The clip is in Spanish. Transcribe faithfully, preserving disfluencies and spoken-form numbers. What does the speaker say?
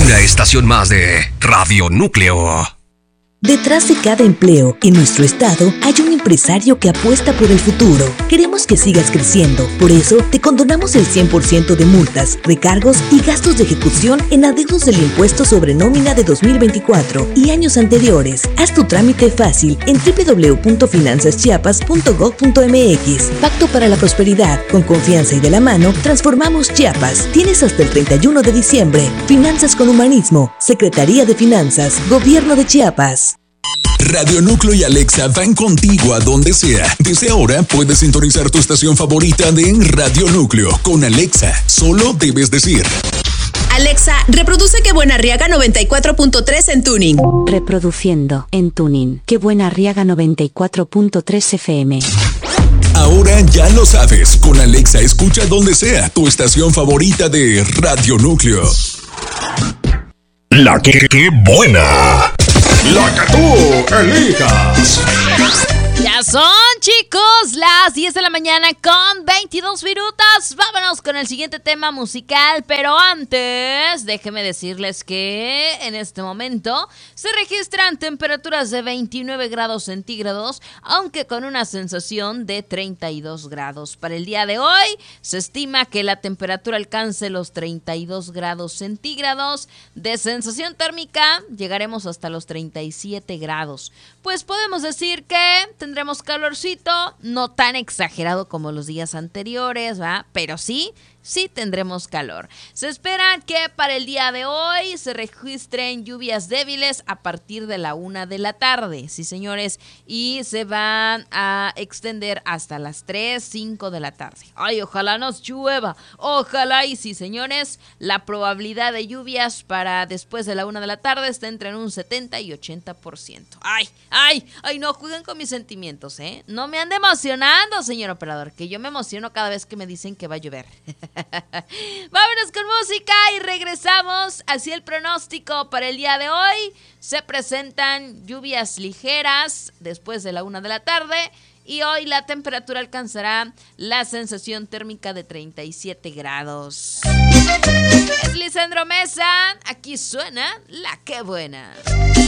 Una estación más de Radio Núcleo. Detrás de cada empleo en nuestro estado hay un empresario que apuesta por el futuro. Queremos que sigas creciendo, por eso te condonamos el cien por ciento de multas, recargos y gastos de ejecución en adeudos del impuesto sobre nómina de dos mil veinticuatro y años anteriores. Haz tu trámite fácil en doble u doble u doble u punto finanzas chiapas punto gob punto eme equis. Pacto para la prosperidad, con confianza y de la mano, transformamos Chiapas. Tienes hasta el treinta y uno de diciembre. Finanzas con humanismo, Secretaría de Finanzas, Gobierno de Chiapas. Radio Núcleo y Alexa van contigo a donde sea. Desde ahora puedes sintonizar tu estación favorita de Radio Núcleo. Con Alexa, solo debes decir: Alexa, reproduce Qué Buena Arriaga noventa y cuatro punto tres en tuning. Reproduciendo en tuning Qué Buena Arriaga noventa y cuatro punto tres efe eme. Ahora ya lo sabes. Con Alexa escucha donde sea tu estación favorita de Radio Núcleo. La que, que buena. La que tú elijas. Ya son, chicos, las diez de la mañana con veintidós minutos. Vámonos con el siguiente tema musical, pero antes déjenme decirles que en este momento se registran temperaturas de veintinueve grados centígrados, aunque con una sensación de treinta y dos grados. Para el día de hoy se estima que la temperatura alcance los treinta y dos grados centígrados. De sensación térmica llegaremos hasta los treinta y siete grados. Pues podemos decir que tendremos calorcito, no tan exagerado como los días anteriores, ¿va? Pero sí, sí tendremos calor. Se espera que para el día de hoy se registren lluvias débiles a partir de la una de la tarde, sí señores, y se van a extender hasta las tres, cinco de la tarde. Ay, ojalá nos llueva, ojalá y sí señores, la probabilidad de lluvias para después de la una de la tarde está entre un setenta y ochenta por ciento. Ay, ay, ay, no jueguen con mis sentimientos, ¿eh? No me ande emocionando, señor operador, que yo me emociono cada vez que me dicen que va a llover. Vámonos con música y regresamos. Así el pronóstico para el día de hoy. Se presentan lluvias ligeras después de la una de la tarde. Y hoy la temperatura alcanzará la sensación térmica de treinta y siete grados. Es Lisandro Mesa. Aquí suena La Que Buena.